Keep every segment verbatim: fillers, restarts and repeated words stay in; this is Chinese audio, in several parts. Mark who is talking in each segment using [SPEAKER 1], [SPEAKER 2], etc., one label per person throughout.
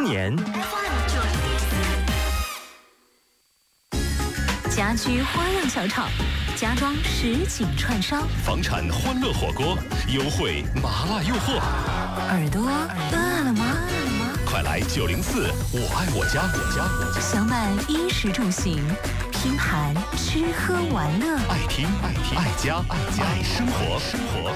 [SPEAKER 1] 年。
[SPEAKER 2] 家居花样小炒，家装实景串烧，
[SPEAKER 1] 房产欢乐火锅，优惠麻辣诱惑。
[SPEAKER 2] 耳朵饿了吗？
[SPEAKER 1] 快来九零四我爱我家，我家我家，
[SPEAKER 2] 相伴衣食住行，拼盘吃喝玩乐，
[SPEAKER 1] 爱听爱听爱家爱家爱生活生活。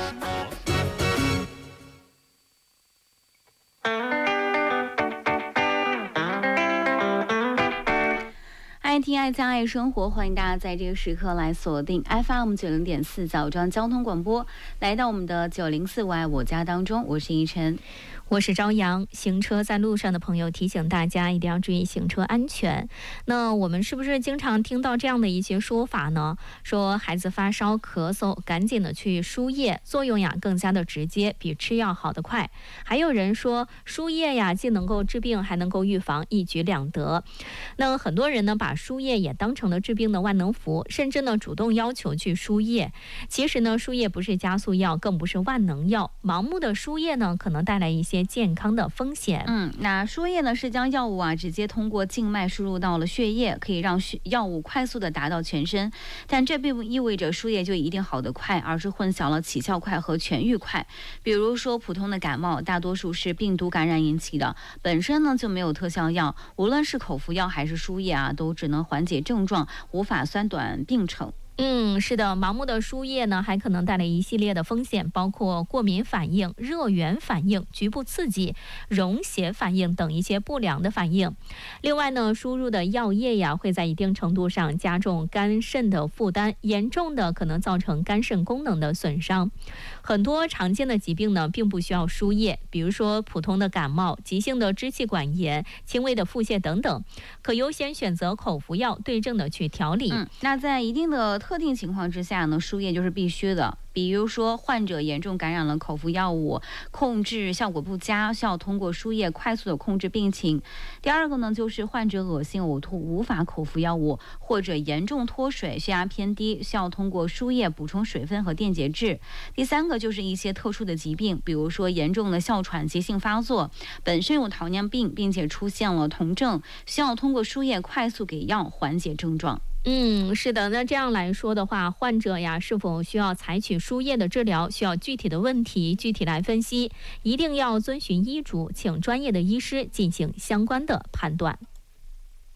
[SPEAKER 3] 爱听爱家爱生活，欢迎大家在这个时刻来锁定 F M 九零点四枣庄交通广播，来到我们的九零四我爱我家当中，我是依晨。
[SPEAKER 4] 我是朝阳。行车在路上的朋友提醒大家一定要注意行车安全。那我们是不是经常听到这样的一些说法呢？说孩子发烧咳嗽，赶紧的去输液，作用呀更加的直接，比吃药好得快。还有人说输液呀既能够治病，还能够预防，一举两得。那很多人呢把输液也当成了治病的万能符，甚至呢主动要求去输液。其实呢输液不是加速药，更不是万能药。盲目的输液呢可能带来一些健康的风险。
[SPEAKER 3] 嗯，那输液呢是将药物啊直接通过静脉输入到了血液，可以让药物快速的达到全身，但这并不意味着输液就一定好得快，而是混淆了起效快和痊愈快。比如说普通的感冒，大多数是病毒感染引起的，本身呢就没有特效药，无论是口服药还是输液啊，都只能缓解症状，无法缩短病程。
[SPEAKER 4] 嗯，是的，盲目的输液呢，还可能带来一系列的风险，包括过敏反应、热源反应、局部刺激、溶血反应等一些不良的反应。另外呢，输入的药液呀，会在一定程度上加重肝肾的负担，严重的可能造成肝肾功能的损伤。很多常见的疾病呢，并不需要输液，比如说普通的感冒、急性的支气管炎、轻微的腹泻等等，可优先选择口服药对症的去调理。
[SPEAKER 3] 嗯，那在一定的特定情况之下呢，输液就是必须的。比如说患者严重感染了口服药物，控制效果不佳，需要通过输液快速的控制病情。第二个呢，就是患者恶心呕吐无法口服药物，或者严重脱水，血压偏低，需要通过输液补充水分和电解质。第三个就是一些特殊的疾病，比如说严重的哮喘急性发作，本身有糖尿病，并且出现了酮症，需要通过输液快速给药缓解症状。
[SPEAKER 4] 嗯，是的，那这样来说的话，患者呀是否需要采取输液的治疗，需要具体的问题具体来分析，一定要遵循医嘱，请专业的医师进行相关的判断。